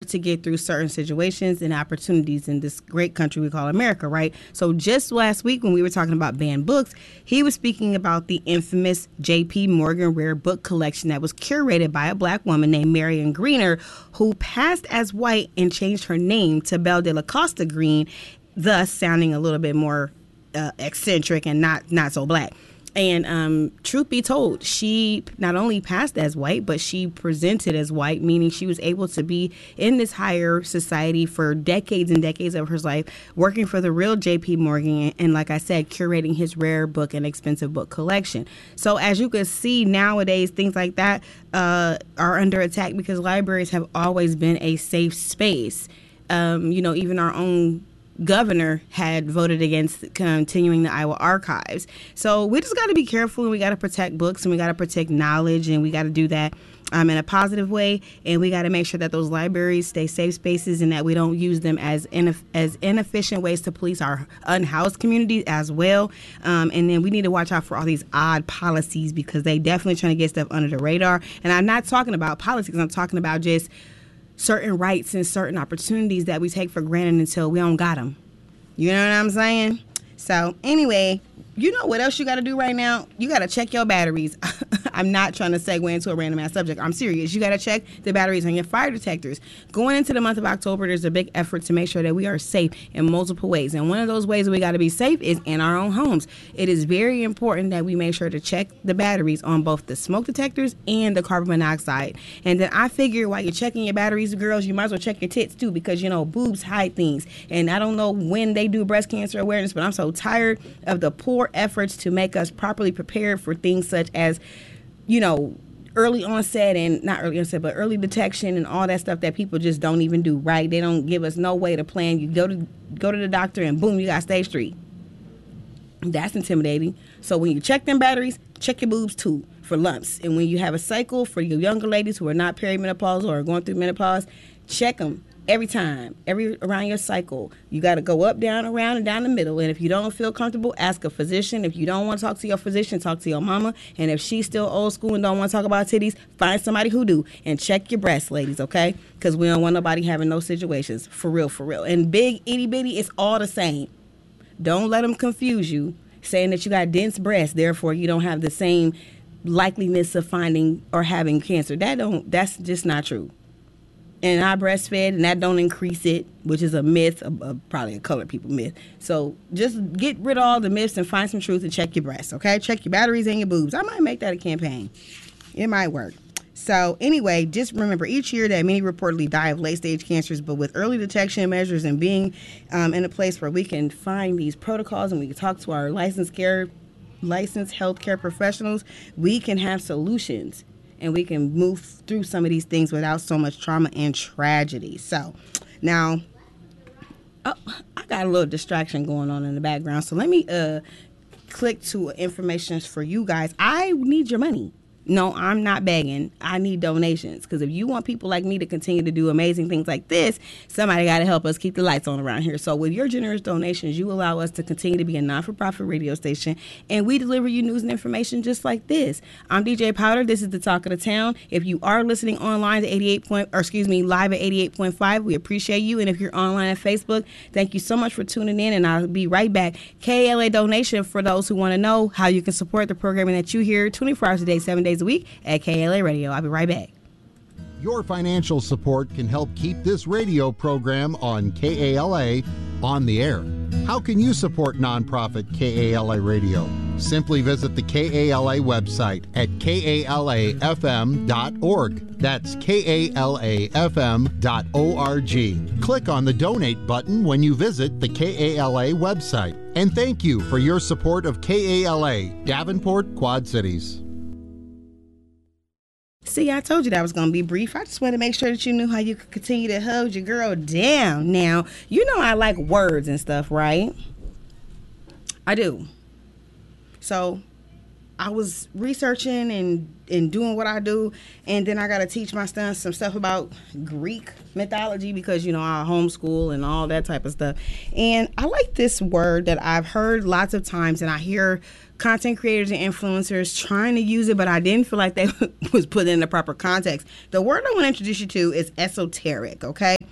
to get through certain situations and opportunities in this great country we call America, right? So just last week when we were talking about banned books, he was speaking about the infamous J.P. Morgan Rare Book Collection that was curated by a black woman named Marion Greener, who passed as white and changed her name to Belle de la Costa Green, thus sounding a little bit more eccentric and not so black. And truth be told, she not only passed as white, but she presented as white, meaning she was able to be in this higher society for decades and decades of her life, working for the real J.P. Morgan, and like I said, curating his rare book and expensive book collection. So as you can see nowadays, things like that are under attack because libraries have always been a safe space. Even our own governor had voted against continuing the Iowa archives. So we just got to be careful, and we got to protect books, and we got to protect knowledge, and we got to do that in a positive way. And we got to make sure that those libraries stay safe spaces and that we don't use them as inefficient ways to police our unhoused communities as well. And then we need to watch out for all these odd policies because they definitely trying to get stuff under the radar. And I'm not talking about politics. I'm talking about just certain rights and certain opportunities that we take for granted until we don't got them. You know what I'm saying? So anyway, you know what else you got to do right now? You got to check your batteries. I'm not trying to segue into a random ass subject. I'm serious. You got to check the batteries on your fire detectors. Going into the month of October, there's a big effort to make sure that we are safe in multiple ways. And one of those ways that we got to be safe is in our own homes. It is very important that we make sure to check the batteries on both the smoke detectors and the carbon monoxide. And then I figure while you're checking your batteries, girls, you might as well check your tits too because, boobs hide things. And I don't know when they do breast cancer awareness, but I'm so tired of the poor efforts to make us properly prepared for things such as, early onset and not early onset, but early detection and all that stuff that people just don't even do, right? They don't give us no way to plan. You go to the doctor and boom, you got stage 3. That's intimidating. So when you check them batteries, check your boobs too for lumps. And when you have a cycle for your younger ladies who are not perimenopausal or are going through menopause, check them. Every time, around your cycle, you got to go up, down, around, and down the middle. And if you don't feel comfortable, ask a physician. If you don't want to talk to your physician, talk to your mama. And if she's still old school and don't want to talk about titties, find somebody who do. And check your breasts, ladies, okay? Because we don't want nobody having no situations. For real, for real. And big, itty bitty, it's all the same. Don't let them confuse you, saying that you got dense breasts, therefore you don't have the same likeliness of finding or having cancer. That's just not true. And I breastfed, and that don't increase it, which is a myth, probably a colored people myth. So just get rid of all the myths and find some truth and check your breasts, okay? Check your batteries and your boobs. I might make that a campaign. It might work. So anyway, just remember each year that many reportedly die of late-stage cancers, but with early detection measures and being in a place where we can find these protocols and we can talk to our licensed healthcare professionals, we can have solutions. And we can move through some of these things without so much trauma and tragedy. So, now, I got a little distraction going on in the background. So, let me click to information for you guys. I need your money. No, I'm not begging. I need donations. Because if you want people like me to continue to do amazing things like this, somebody got to help us keep the lights on around here. So with your generous donations, you allow us to continue to be a non-for-profit radio station. And we deliver you news and information just like this. I'm DJ Powder. This is the Talk of the Town. If you are listening online to live at 88.5, we appreciate you. And if you're online at Facebook, thank you so much for tuning in. And I'll be right back. KALA donation for those who want to know how you can support the programming that you hear 24 hours a day, 7 days a week at KALA Radio. I'll be right back. Your financial support can help keep this radio program on KALA on the air. How can you support nonprofit KALA Radio? Simply visit the KALA website at kalafm.org. That's kalafm.org. Click on the donate button when you visit the KALA website. And thank you for your support of KALA, Davenport, Quad Cities. See, I told you that was going to be brief. I just wanted to make sure that you knew how you could continue to hold your girl down. Now, you know I like words and stuff, right? I do. So I was researching and doing what I do, and then I got to teach my son some stuff about Greek mythology because, I homeschool and all that type of stuff. And I like this word that I've heard lots of times, and I hear content creators and influencers trying to use it, but I didn't feel like they was put in the proper context. The word I want to introduce you to is esoteric, okay?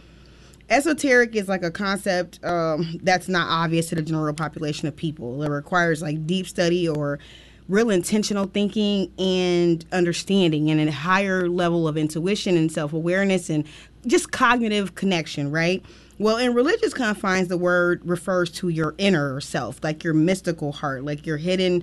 Esoteric is like a concept that's not obvious to the general population of people. It requires like deep study or real intentional thinking and understanding and a higher level of intuition and self-awareness and just cognitive connection, right? Well, in religious confines, the word refers to your inner self, like your mystical heart, like your hidden,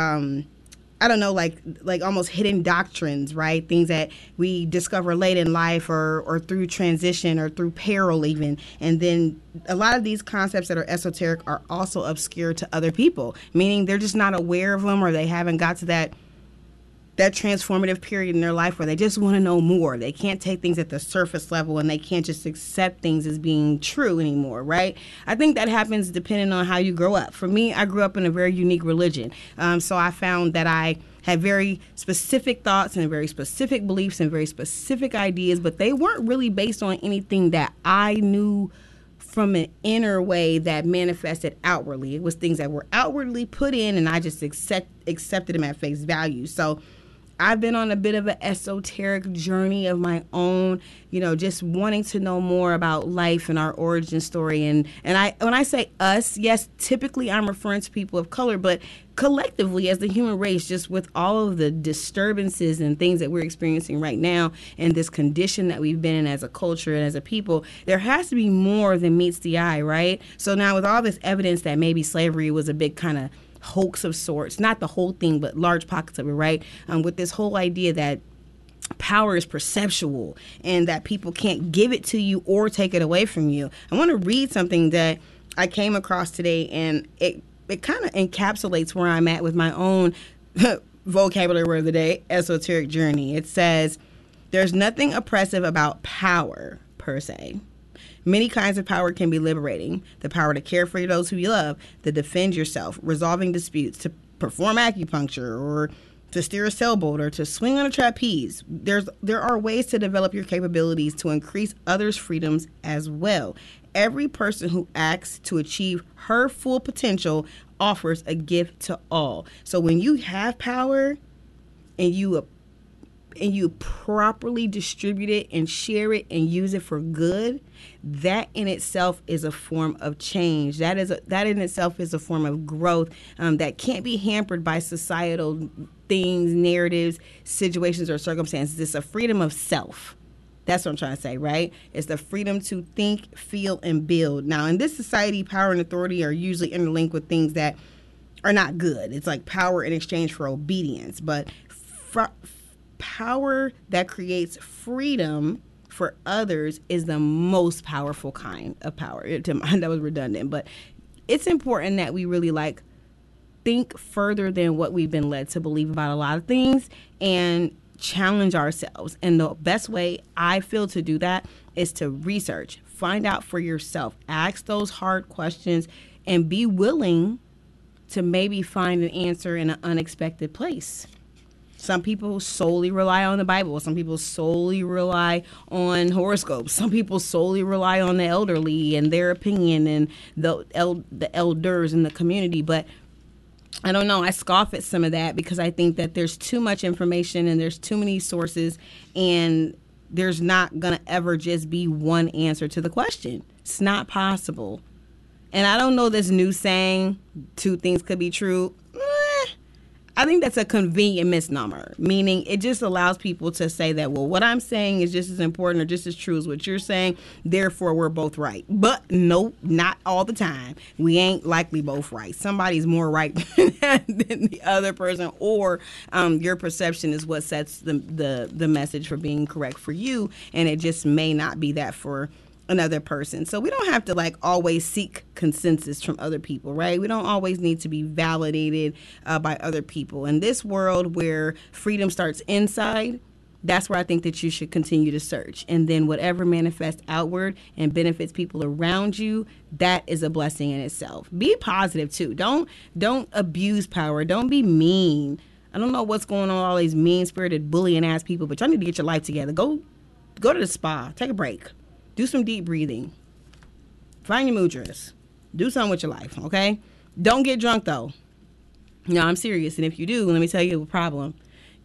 I don't know, like almost hidden doctrines, right? Things that we discover late in life or through transition or through peril even. And then a lot of these concepts that are esoteric are also obscure to other people, meaning they're just not aware of them or they haven't got to that transformative period in their life where they just want to know more. They can't take things at the surface level and they can't just accept things as being true anymore, right? I think that happens depending on how you grow up. For me, I grew up in a very unique religion. So I found that I had very specific thoughts and very specific beliefs and very specific ideas, but they weren't really based on anything that I knew from an inner way that manifested outwardly. It was things that were outwardly put in and I just accepted them at face value. So I've been on a bit of an esoteric journey of my own, just wanting to know more about life and our origin story. And when I say us, yes, typically I'm referring to people of color, but collectively as the human race, just with all of the disturbances and things that we're experiencing right now and this condition that we've been in as a culture and as a people, there has to be more than meets the eye, right? So now with all this evidence that maybe slavery was a big kind of hoax of sorts, not the whole thing, but large pockets of it, right? With this whole idea that power is perceptual and that people can't give it to you or take it away from you. I want to read something that I came across today, and it kind of encapsulates where I'm at with my own vocabulary word of the day, esoteric journey. It says, there's nothing oppressive about power per se. Many kinds of power can be liberating. The power to care for those who you love, to defend yourself, resolving disputes, to perform acupuncture, or to steer a sailboat, or to swing on a trapeze. There are ways to develop your capabilities to increase others' freedoms as well. Every person who acts to achieve her full potential offers a gift to all. So when you have power and you properly distribute it and share it and use it for good, that in itself is a form of change. That in itself is a form of growth that can't be hampered by societal things, narratives, situations, or circumstances. It's a freedom of self. That's what I'm trying to say, right? It's the freedom to think, feel, and build. Now, in this society, power and authority are usually interlinked with things that are not good. It's like power in exchange for obedience. But power that creates freedom for others is the most powerful kind of power. That was redundant, but it's important that we really think further than what we've been led to believe about a lot of things and challenge ourselves. And the best way I feel to do that is to research, find out for yourself, ask those hard questions, and be willing to maybe find an answer in an unexpected place. Some people solely rely on the Bible. Some people solely rely on horoscopes. Some people solely rely on the elderly and their opinion and the elders in the community. But I don't know. I scoff at some of that because I think that there's too much information and there's too many sources, and there's not going to ever just be one answer to the question. It's not possible. And I don't know this new saying, two things could be true. I think that's a convenient misnomer, meaning it just allows people to say that, well, what I'm saying is just as important or just as true as what you're saying, therefore we're both right. But nope, not all the time. We ain't likely both right. Somebody's more right than the other person, or your perception is what sets the message for being correct for you, and it just may not be that for another person. So we don't have to always seek consensus from other people, right? We don't always need to be validated by other people. In this world where freedom starts inside, that's where I think that you should continue to search. And then whatever manifests outward and benefits people around you, that is a blessing in itself. Be positive too. Don't abuse power. Don't be mean. I don't know what's going on with all these mean-spirited bullying ass people, but y'all need to get your life together. Go to the spa. Take a break. Do some deep breathing. Find your mudras. Do something with your life, okay? Don't get drunk, though. No, I'm serious. And if you do, let me tell you a problem.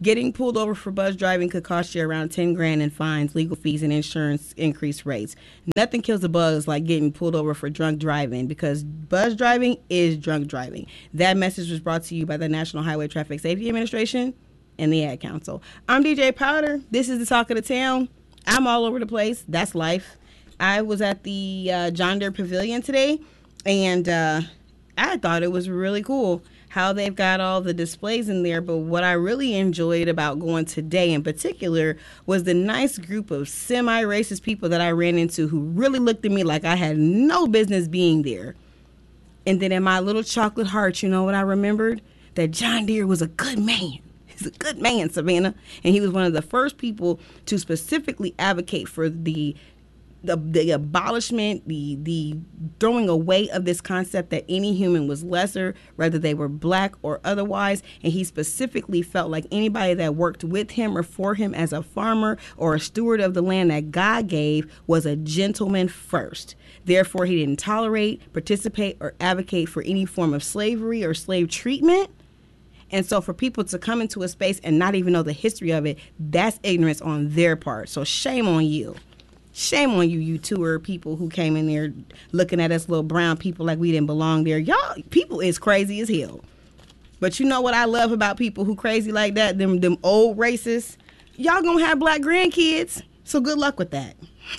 Getting pulled over for buzz driving could cost you around 10 grand in fines, legal fees, and insurance increased rates. Nothing kills a buzz like getting pulled over for drunk driving, because buzz driving is drunk driving. That message was brought to you by the National Highway Traffic Safety Administration and the Ad Council. I'm DJ Powder. This is the talk of the town. I'm all over the place. That's life. I was at the John Deere Pavilion today, and I thought it was really cool how they've got all the displays in there. But what I really enjoyed about going today in particular was the nice group of semi-racist people that I ran into who really looked at me like I had no business being there. And then in my little chocolate heart, you know what I remembered? That John Deere was a good man. He's a good man, Savannah. And he was one of the first people to specifically advocate for the abolishment, the throwing away of this concept that any human was lesser, whether they were black or otherwise. And he specifically felt like anybody that worked with him or for him as a farmer or a steward of the land that God gave was a gentleman first. Therefore, he didn't tolerate, participate, or advocate for any form of slavery or slave treatment. And so for people to come into a space and not even know the history of it, that's ignorance on their part. So shame on you. Shame on you, you tour people who came in there looking at us little brown people like we didn't belong there. Y'all, people is crazy as hell. But you know what I love about people who crazy like that, them old racists? Y'all gonna have black grandkids, so good luck with that.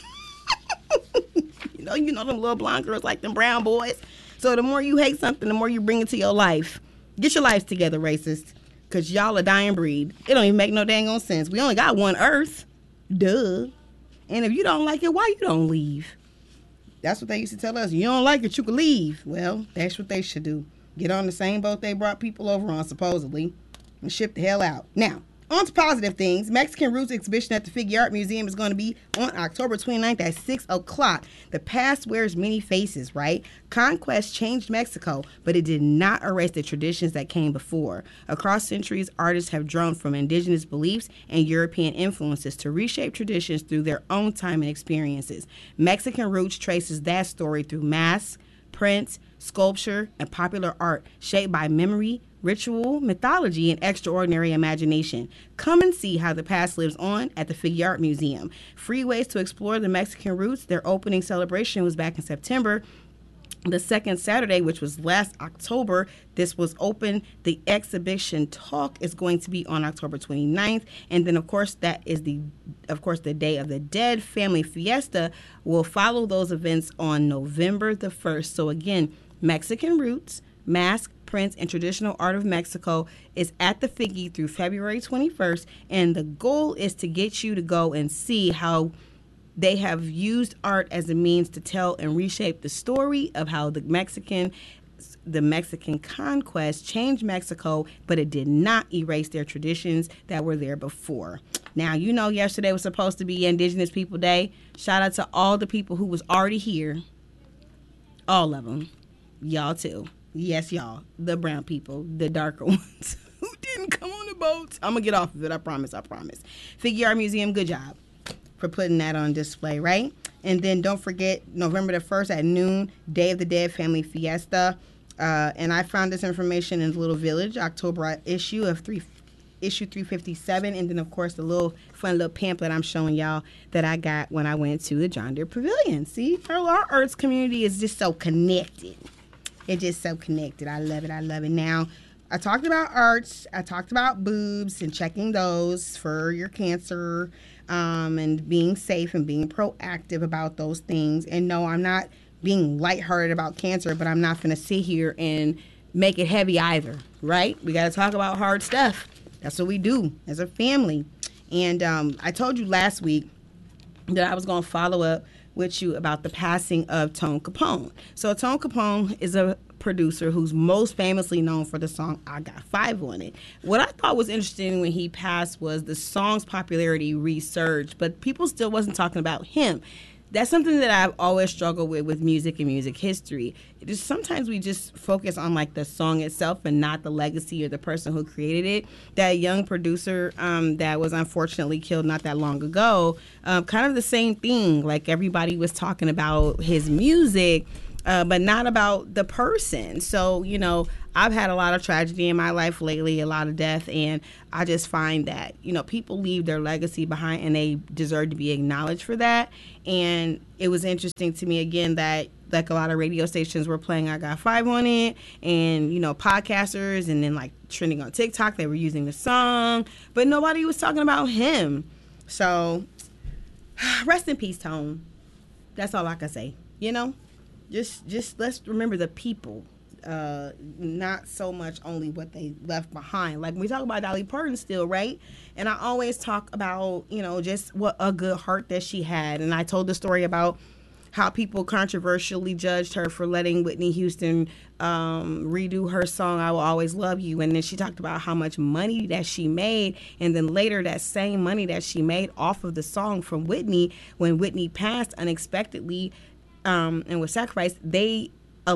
You know them little blonde girls like them brown boys. So the more you hate something, the more you bring it to your life. Get your lives together, racist, because y'all a dying breed. It don't even make no dang on sense. We only got one earth. Duh. And if you don't like it, why you don't leave? That's what they used to tell us. You don't like it, you can leave. Well, that's what they should do. Get on the same boat they brought people over on, supposedly, and ship the hell out. Now, on to positive things. Mexican Roots exhibition at the Figure Art Museum is going to be on October 29th at 6 o'clock. The past wears many faces, right? Conquest changed Mexico, but it did not erase the traditions that came before. Across centuries, artists have drawn from indigenous beliefs and European influences to reshape traditions through their own time and experiences. Mexican Roots traces that story through masks, prints, sculpture, and popular art shaped by memory, ritual, mythology, and extraordinary imagination. Come and see how the past lives on at the Figure Art Museum. Free ways to explore the Mexican roots. Their opening celebration was back in September. The second Saturday, which was last October, this was open. The exhibition talk is going to be on October 29th. And then, of course, that is the Day of the Dead Family Fiesta will follow those events on November the 1st. So again, Mexican Roots, Mask, Prints, and Traditional Art of Mexico is at the Figgy through February 21st. And the goal is to get you to go and see how they have used art as a means to tell and reshape the story of how the Mexican conquest changed Mexico, but it did not erase their traditions that were there before. Now, you know, yesterday was supposed to be Indigenous People Day. Shout out to all the people who was already here. All of them. Y'all too. Yes, y'all. The brown people, the darker ones who didn't come on the boat. I'm going to get off of it. I promise. Figure Art Museum, good job for putting that on display, right? And then don't forget, November the 1st at noon, Day of the Dead Family Fiesta. And I found this information in the Little Village, October issue of issue 357. And then, of course, the little fun little pamphlet I'm showing y'all that I got when I went to the John Deere Pavilion. See, our arts community is just so connected. It's just so connected. I love it. Now, I talked about arts. I talked about boobs and checking those for your cancer, and being safe and being proactive about those things. And no, I'm not being lighthearted about cancer, but I'm not going to sit here and make it heavy either, right? We got to talk about hard stuff. That's what we do as a family. And I told you last week that I was going to follow up with you about the passing of Tone Capone. So Tone Capone is a producer who's most famously known for the song I Got Five on It. What I thought was interesting when he passed was the song's popularity resurged, but people still wasn't talking about him. That's something that I've always struggled with music and music history. It is sometimes we just focus on like the song itself and not the legacy or the person who created it. That young producer that was unfortunately killed not that long ago, kind of the same thing. Like everybody was talking about his music, but not about the person. So, you know, I've had a lot of tragedy in my life lately, a lot of death, and I just find that, you know, people leave their legacy behind and they deserve to be acknowledged for that. And it was interesting to me, again, that like a lot of radio stations were playing I Got Five on it, and, you know, podcasters, and then like trending on TikTok, they were using the song, but nobody was talking about him. So rest in peace, Tone. That's all I can say, you know? Just let's remember the people, not so much only what they left behind. Like, we talk about Dolly Parton still, right? And I always talk about, you know, just what a good heart that she had. And I told the story about how people controversially judged her for letting Whitney Houston redo her song, I Will Always Love You. And then she talked about how much money that she made. And then later, that same money that she made off of the song from Whitney, when Whitney passed unexpectedly, and was sacrificed, they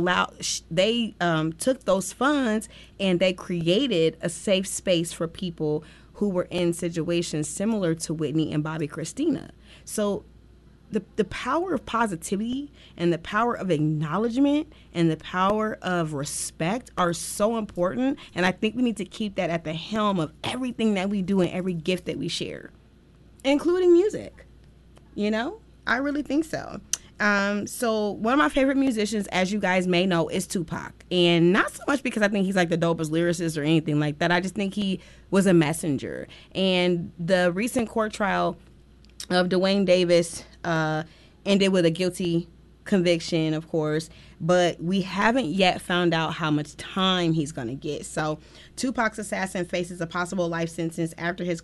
took those funds and they created a safe space for people who were in situations similar to Whitney and Bobby Christina. So the power of positivity and the power of acknowledgement and the power of respect are so important, and I think we need to keep that at the helm of everything that we do and every gift that we share, including music. You know, I really think so. So one of my favorite musicians, as you guys may know, is Tupac. And not so much because I think he's like the dopest lyricist or anything like that. I just think he was a messenger. And the recent court trial of Dwayne Davis ended with a guilty conviction, of course, but we haven't yet found out how much time he's going to get. So Tupac's assassin faces a possible life sentence after his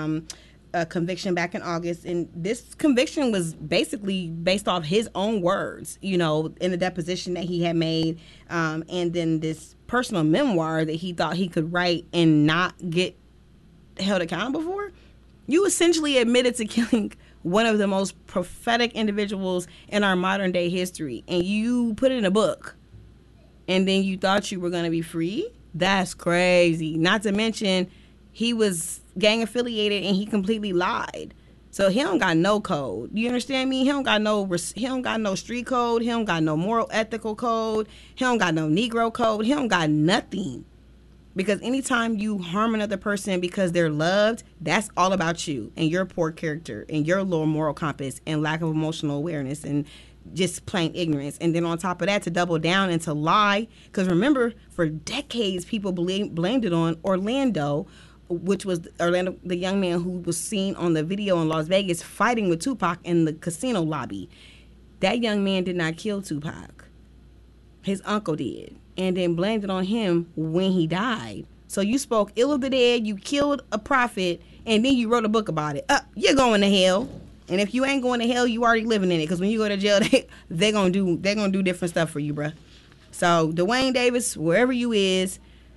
conviction back in August, and this conviction was basically based off his own words, you know, in the deposition that he had made, and then this personal memoir that he thought he could write and not get held accountable for. You essentially admitted to killing one of the most prophetic individuals in our modern day history, and you put it in a book, and then you thought you were going to be free? That's crazy. Not to mention, he was gang affiliated and he completely lied. So he don't got no code. You understand me? He don't got no street code. He don't got no moral ethical code. He don't got no Negro code. He don't got nothing. Because anytime you harm another person because they're loved, that's all about you and your poor character and your low moral compass and lack of emotional awareness and just plain ignorance. And then on top of that, to double down and to lie. Because remember, for decades, people blamed it on Orlando, which was Orlando, the young man who was seen on the video in Las Vegas fighting with Tupac in the casino lobby. That young man did not kill Tupac. His uncle did, and then blamed it on him when he died. So you spoke ill of the dead, you killed a prophet, and then you wrote a book about it. You're going to hell. And if you ain't going to hell, you already living in it. Because when you go to jail, they're gonna do different stuff for you, bruh. So Dwayne Davis, wherever you is,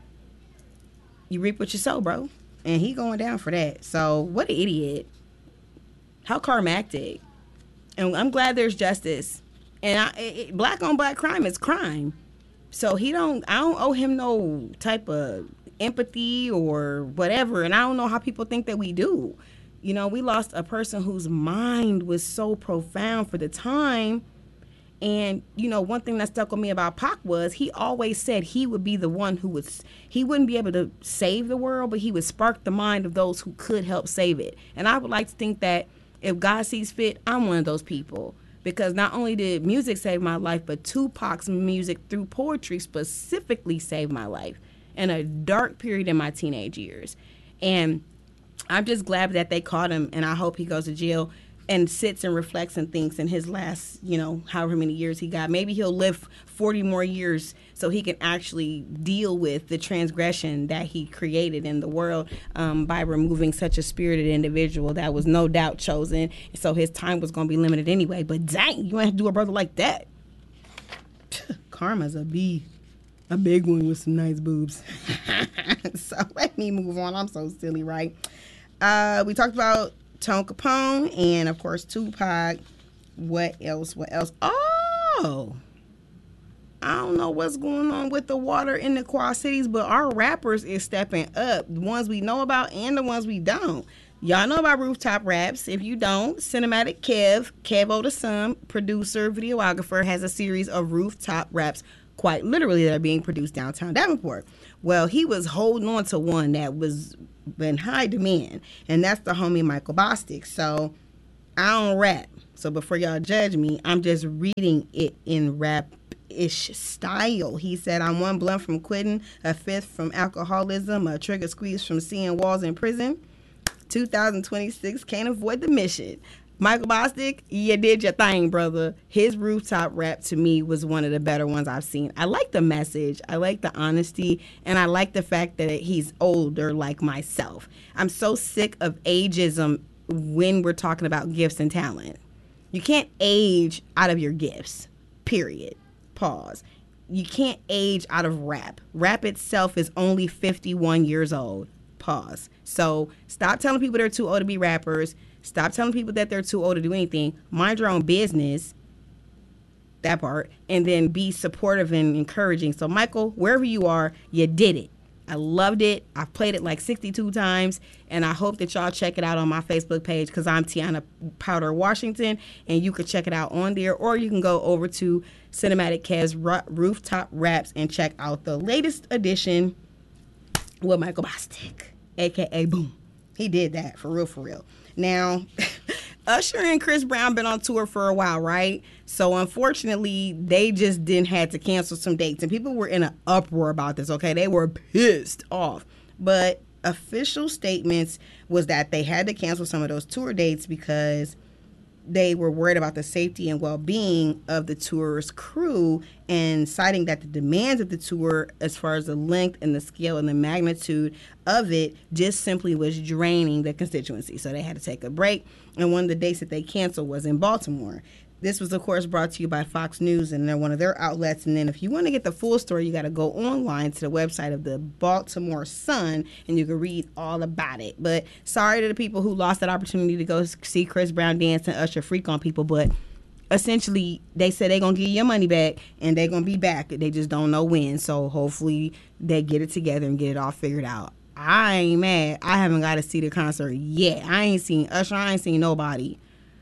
you reap what you sow, bro. And he going down for that. So what an idiot. How climactic. And I'm glad there's justice. And black on black crime is crime. So I don't owe him no type of empathy or whatever. And I don't know how people think that we do. You know, we lost a person whose mind was so profound for the time. And, you know, one thing that stuck with me about Pac was he always said he would be the one he wouldn't be able to save the world, but he would spark the mind of those who could help save it. And I would like to think that if God sees fit, I'm one of those people. Because not only did music save my life, but Tupac's music through poetry specifically saved my life in a dark period in my teenage years. And I'm just glad that they caught him, and I hope he goes to jail and sits and reflects and thinks in his last, you know, however many years he got. Maybe he'll live 40 more years so he can actually deal with the transgression that he created in the world by removing such a spirited individual that was no doubt chosen. So his time was going to be limited anyway. But dang, you ain't have to do a brother like that. Karma's a big one with some nice boobs. So let me move on. I'm so silly, right? We talked about Tone Capone and, of course, Tupac. What else? Oh, I don't know what's going on with the water in the Quad Cities, but our rappers is stepping up. The ones we know about and the ones we don't. Y'all know about Rooftop Raps. If you don't, Cinematic Kevo the Sun, producer, videographer, has a series of rooftop raps, quite literally, that are being produced downtown Davenport. Well, he was holding on to one that was in high demand, and that's the homie Michael Bostic. So I don't rap. So before y'all judge me, I'm just reading it in rap-ish style. He said, I'm one blunt from quitting, a fifth from alcoholism, a trigger squeeze from seeing walls in prison. 2026, can't avoid the mission. Michael Bostic, you did your thing, brother. His rooftop rap to me was one of the better ones I've seen. I like the message, I like the honesty, and I like the fact that he's older like myself. I'm so sick of ageism when we're talking about gifts and talent. You can't age out of your gifts, period. Pause. You can't age out of rap. Rap itself is only 51 years old. Pause. So stop telling people they're too old to be rappers. Stop telling people that they're too old to do anything. Mind your own business, that part, and then be supportive and encouraging. So, Michael, wherever you are, you did it. I loved it. I've played it like 62 times, and I hope that y'all check it out on my Facebook page because I'm Tiana Powder Washington, and you can check it out on there, or you can go over to Cinematic Kev's Rooftop Raps and check out the latest edition with Michael Bostic, a.k.a. Boom. He did that, for real, for real. Now, Usher and Chris Brown been on tour for a while, right? So, unfortunately, they just had to cancel some dates. And people were in an uproar about this, okay? They were pissed off. But official statements was that they had to cancel some of those tour dates because they were worried about the safety and well-being of the tour's crew, and citing that the demands of the tour, as far as the length and the scale and the magnitude of it, just simply was draining the constituency. So they had to take a break, and one of the dates that they canceled was in Baltimore. This was, of course, brought to you by Fox News, and they're one of their outlets. And then if you want to get the full story, you got to go online to the website of the Baltimore Sun, and you can read all about it. But sorry to the people who lost that opportunity to go see Chris Brown dance and Usher freak on people. But essentially, they said they're going to give you your money back, and they're going to be back. They just don't know when. So hopefully they get it together and get it all figured out. I ain't mad. I haven't got to see the concert yet. I ain't seen Usher. I ain't seen nobody.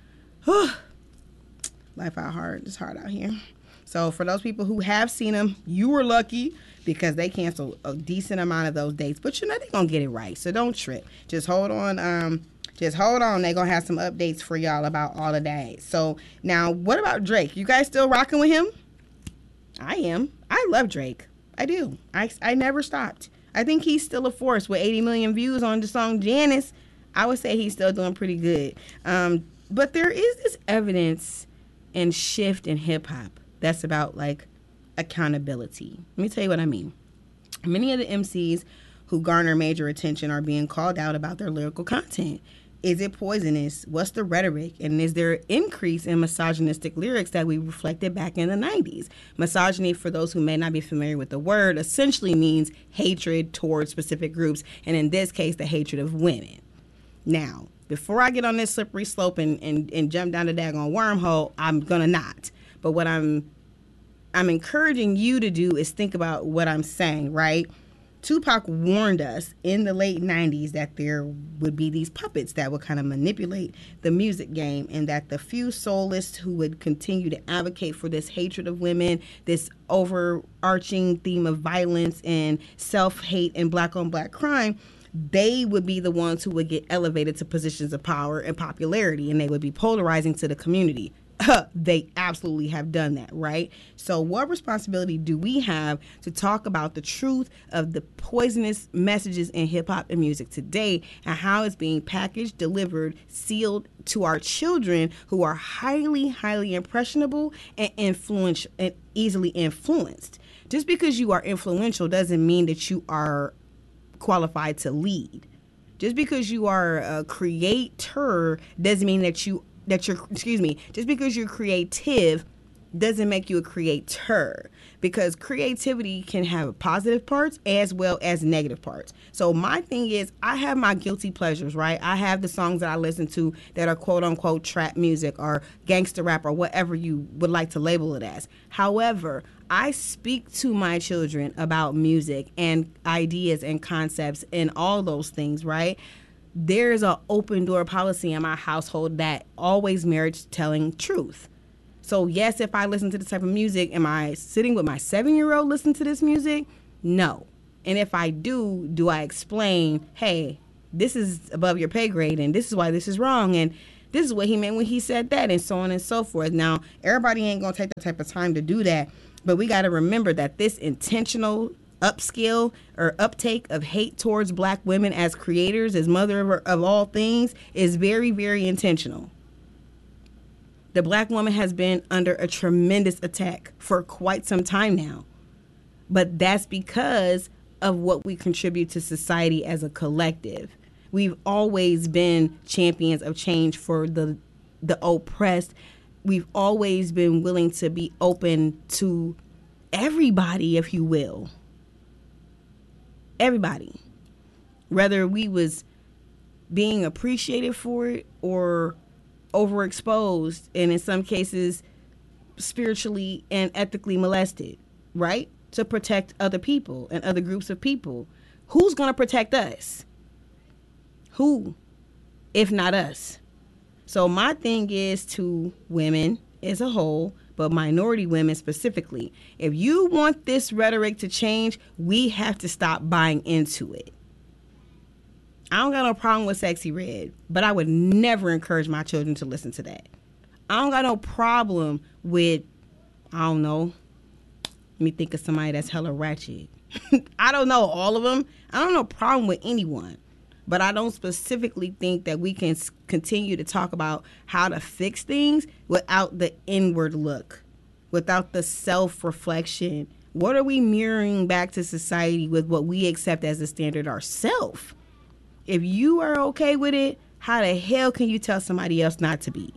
Life out hard. It's hard out here. So for those people who have seen them, you were lucky because they canceled a decent amount of those dates. But you know they're going to get it right. So don't trip. Just hold on. Just hold on. They're going to have some updates for y'all about all of that. So now what about Drake? You guys still rocking with him? I am. I love Drake. I do. I never stopped. I think he's still a force with 80 million views on the song Janice. I would say he's still doing pretty good. But there is this evidence and shift in hip-hop that's about, like, accountability. Let me tell you what I mean. Many of the MCs who garner major attention are being called out about their lyrical content. Is it poisonous? What's the rhetoric? And is there an increase in misogynistic lyrics that we reflected back in the 90s? Misogyny, for those who may not be familiar with the word, essentially means hatred towards specific groups, and in this case, the hatred of women. Now, before I get on this slippery slope and jump down the daggone wormhole, I'm going to not. But what I'm encouraging you to do is think about what I'm saying, right? Tupac warned us in the late 90s that there would be these puppets that would kind of manipulate the music game, and that the few soulists who would continue to advocate for this hatred of women, this overarching theme of violence and self-hate and black-on-black crime, they would be the ones who would get elevated to positions of power and popularity, and they would be polarizing to the community. They absolutely have done that, right? So what responsibility do we have to talk about the truth of the poisonous messages in hip-hop and music today, and how it's being packaged, delivered, sealed to our children who are highly, highly impressionable and easily influenced? Just because you are influential doesn't mean that you are qualified to lead. Just because you are a creator doesn't mean just because you're creative doesn't make you a creator, because creativity can have positive parts as well as negative parts. So my thing is, I have my guilty pleasures, right? I have the songs that I listen to that are quote unquote trap music or gangster rap or whatever you would like to label it as. However, I speak to my children about music and ideas and concepts and all those things, right? there's an open door policy in my household that always merits telling truth. So yes, if I listen to this type of music, am I sitting with my 7-year-old listening to this music? No. And if I do I explain, hey, this is above your pay grade and this is why this is wrong and this is what he meant when he said that, and so on and so forth. Now, everybody ain't going to take the type of time to do that, but we got to remember that this intentional upskill or uptake of hate towards black women as creators, as mother of all things, is very, very intentional. The black woman has been under a tremendous attack for quite some time now, but that's because of what we contribute to society as a collective. We've always been champions of change for the oppressed. We've always been willing to be open to everybody, if you will. Everybody. Whether we was being appreciated for it or overexposed, and in some cases spiritually and ethically molested, right? To protect other people and other groups of people. Who's going to protect us? Who, if not us? So my thing is to women as a whole, but minority women specifically. If you want this rhetoric to change, we have to stop buying into it. I don't got no problem with Sexy Red, but I would never encourage my children to listen to that. I don't got no problem with, I don't know, let me think of somebody that's hella ratchet. I don't know all of them. I don't have no problem with anyone. But I don't specifically think that we can continue to talk about how to fix things without the inward look, without the self-reflection. What are we mirroring back to society with what we accept as a standard ourselves? If you are okay with it, how the hell can you tell somebody else not to be?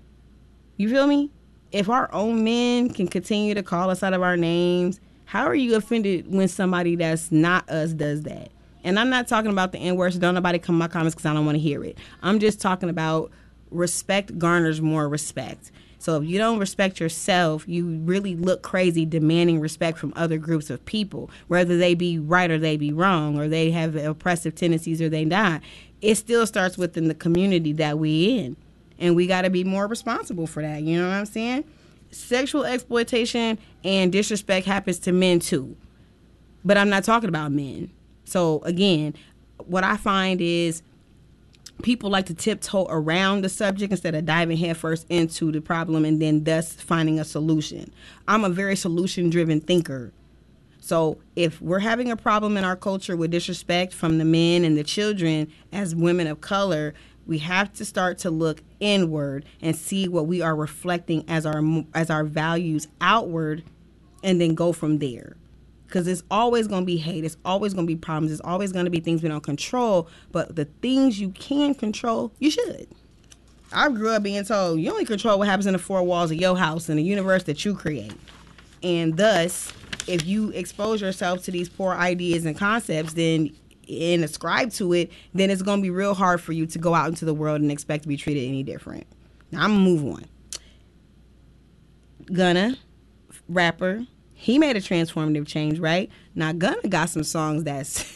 You feel me? If our own men can continue to call us out of our names, how are you offended when somebody that's not us does that? And I'm not talking about the N-word, so don't nobody come in my comments because I don't want to hear it. I'm just talking about respect garners more respect. So if you don't respect yourself, you really look crazy demanding respect from other groups of people, whether they be right or they be wrong, or they have oppressive tendencies or they not. It still starts within the community that we in. And we got to be more responsible for that. You know what I'm saying? Sexual exploitation and disrespect happens to men too. But I'm not talking about men. So again, what I find is people like to tiptoe around the subject instead of diving headfirst into the problem and then thus finding a solution. I'm a very solution-driven thinker. So if we're having a problem in our culture with disrespect from the men and the children as women of color, we have to start to look inward and see what we are reflecting as our values outward, and then go from there. Because it's always going to be hate. It's always going to be problems. It's always going to be things we don't control. But the things you can control, you should. I grew up being told you only control what happens in the four walls of your house and the universe that you create. And thus, if you expose yourself to these poor ideas and concepts, then and ascribe to it, then it's going to be real hard for you to go out into the world and expect to be treated any different. Now, I'm going to move on. Gunna, rapper, he made a transformative change, right? Now, Gunna got some songs that's,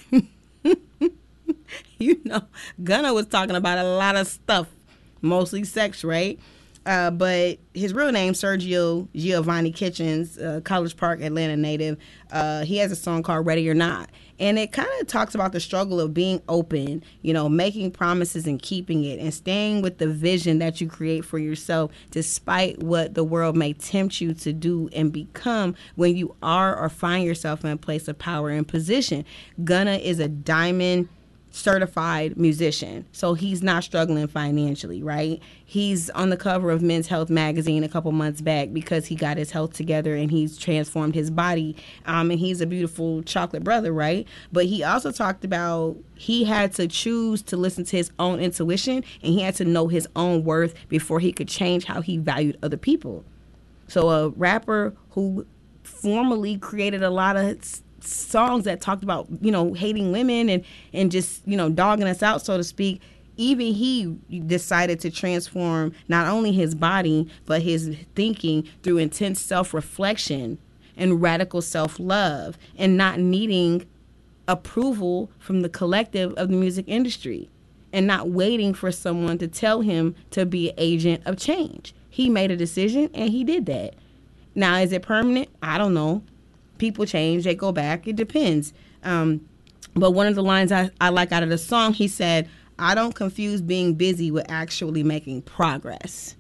Gunna was talking about a lot of stuff, mostly sex, right? But his real name, Sergio Giovanni Kitchens, College Park, Atlanta native, he has a song called Ready or Not. And it kind of talks about the struggle of being open, making promises and keeping it, and staying with the vision that you create for yourself, despite what the world may tempt you to do and become when you are or find yourself in a place of power and position. Gunna is a diamond certified musician, so he's not struggling financially, right? He's on the cover of Men's Health magazine a couple months back because he got his health together and he's transformed his body, and he's a beautiful chocolate brother, right? But he also talked about he had to choose to listen to his own intuition, and he had to know his own worth before he could change how he valued other people. So a rapper who formerly created a lot of songs that talked about, hating women and just, dogging us out, so to speak, even he decided to transform not only his body, but his thinking through intense self-reflection and radical self-love and not needing approval from the collective of the music industry. and not waiting for someone to tell him to be an agent of change. He made a decision and he did that. Now, is it permanent? I don't know. People change, they go back. It depends. But one of the lines I like out of the song, he said, I don't confuse being busy with actually making progress.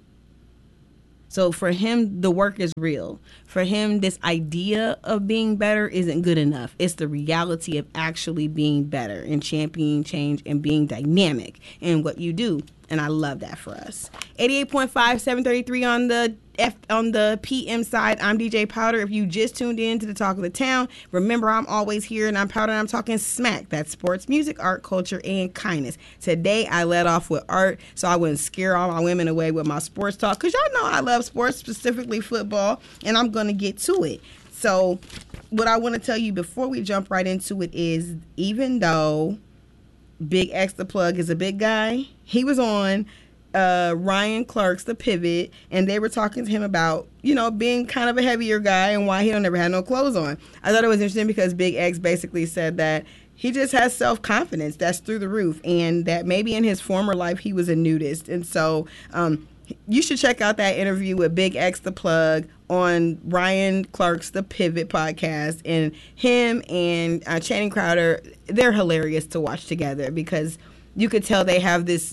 So for him, the work is real. For him, this idea of being better isn't good enough. It's the reality of actually being better and championing change and being dynamic in what you do. And I love that for us. 88.5, 733 on the PM side. I'm DJ Powder. If you just tuned in to the Talk of the Town, remember I'm always here and I'm Powder and I'm talking smack. That's sports, music, art, culture, and kindness. Today I led off with art so I wouldn't scare all my women away with my sports talk, because y'all know I love sports, specifically football, and I'm going to get to it. So what I want to tell you before we jump right into it is, even though Big X the Plug is a big guy, he was on Ryan Clark's The Pivot, and they were talking to him about, being kind of a heavier guy and why he don't ever have no clothes on. I thought it was interesting because Big X basically said that he just has self-confidence that's through the roof, and that maybe in his former life he was a nudist. And so you should check out that interview with Big X the Plug on Ryan Clark's The Pivot podcast. And him and Channing Crowder, they're hilarious to watch together, because you could tell they have this,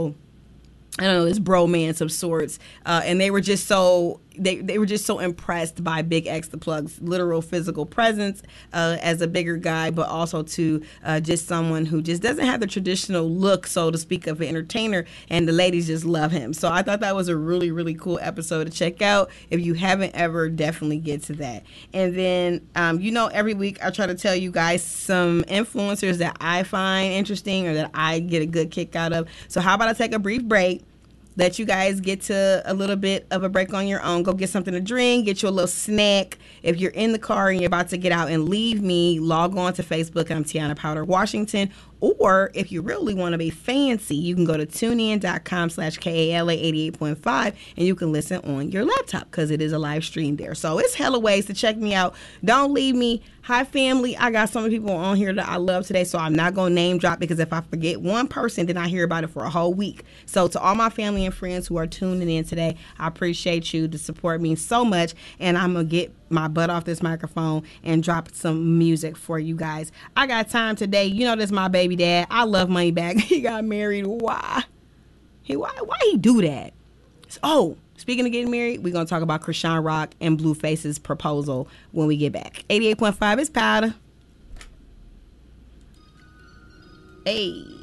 this bromance of sorts, and they were just so they were just so impressed by Big X the Plug's literal physical presence as a bigger guy, but also to just someone who just doesn't have the traditional look, so to speak, of an entertainer, and the ladies just love him. So I thought that was a really, really cool episode to check out. If you haven't ever, definitely get to that. And then, every week I try to tell you guys some influencers that I find interesting or that I get a good kick out of. So how about I take a brief break, let you guys get to a little bit of a break on your own. Go get something to drink, get you a little snack. If you're in the car and you're about to get out and leave me, log on to Facebook. I'm Tiana Powder Washington. Or if you really want to be fancy, you can go to tunein.com/KALA 88.5 and you can listen on your laptop, because it is a live stream there. So it's hella ways to check me out. Don't leave me. Hi, family. I got some people on here that I love today, so I'm not going to name drop, because if I forget one person, then I hear about it for a whole week. So to all my family and friends who are tuning in today, I appreciate you. The support means so much, and I'm going to get my butt off this microphone and drop some music for you guys. I got time today. This is my baby dad. I love Moneybagg. He got married. Why he do that? Oh, speaking of getting married, we're going to talk about Krishan Rock and Blueface's proposal when we get back. 88.5 is Powder. Hey.